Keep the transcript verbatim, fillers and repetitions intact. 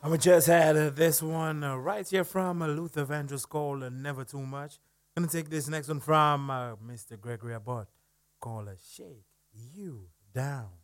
I'm just had uh, this one uh, right here from uh, Luther Vandross called uh, Never Too Much. Gonna take this next one from uh, mister Gregory Abbott called uh, Shake You Down.